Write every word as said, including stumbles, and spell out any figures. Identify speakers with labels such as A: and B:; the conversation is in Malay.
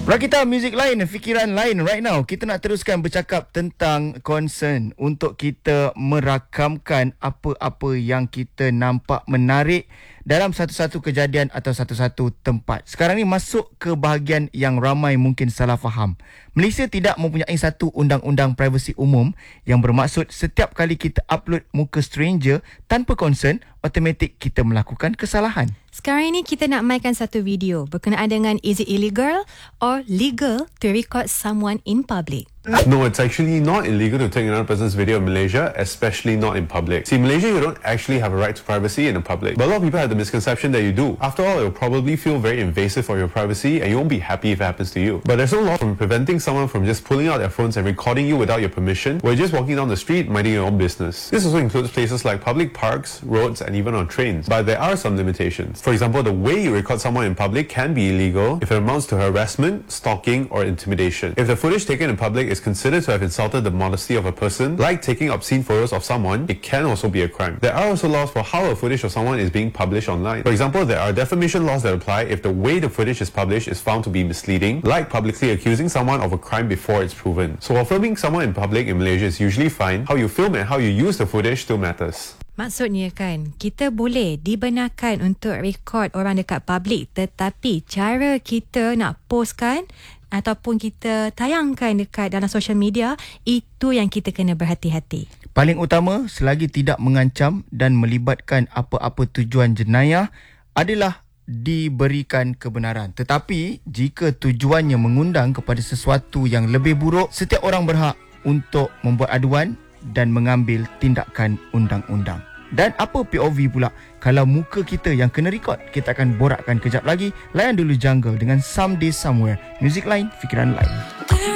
A: Rakita, muzik lain, fikiran lain. Right now, kita nak teruskan bercakap tentang concern untuk kita merakamkan apa-apa yang kita nampak menarik dalam satu-satu kejadian atau satu-satu tempat. Sekarang ni masuk ke bahagian yang ramai mungkin salah faham. Malaysia tidak mempunyai satu undang-undang privasi umum yang bermaksud setiap kali kita upload muka stranger tanpa concern, automatik kita melakukan kesalahan.
B: Sekarang ini kita nak mainkan satu video berkenaan dengan is it illegal or legal to record someone in public.
C: No, it's actually not illegal to take another person's video in Malaysia, especially not in public. See, in Malaysia, you don't actually have a right to privacy in the public. But a lot of people have the misconception that you do. After all, it will probably feel very invasive for your privacy and you won't be happy if it happens to you. But there's no law from preventing someone from just pulling out their phones and recording you without your permission while you're just walking down the street minding your own business. This also includes places like public parks, roads, and even on trains. But there are some limitations. For example, the way you record someone in public can be illegal if it amounts to harassment, stalking, or intimidation. If the footage taken in public is considered to have insulted the modesty of a person, like taking obscene photos of someone, it can also be a crime. There are also laws for how a footage of someone is being published online. For example, there are defamation laws that apply if the way the footage is published is found to be misleading, like publicly accusing someone of a crime before it's proven. So while filming someone in public in Malaysia is usually fine, how you film and how you use the footage still matters.
B: Maksudnya kan, kita boleh dibenarkan untuk rekod orang dekat public, tetapi cara kita nak postkan ataupun kita tayangkan dekat dalam social media, itu yang kita kena berhati-hati.
A: Paling utama, selagi tidak mengancam dan melibatkan apa-apa tujuan jenayah, adalah diberikan kebenaran. Tetapi jika tujuannya mengundang kepada sesuatu yang lebih buruk, setiap orang berhak untuk membuat aduan dan mengambil tindakan undang-undang. Dan apa P O V pula kalau muka kita yang kena rekod? Kita akan borakkan kejap lagi. Layan dulu Jungle dengan Someday Somewhere. Muzik lain, fikiran lain.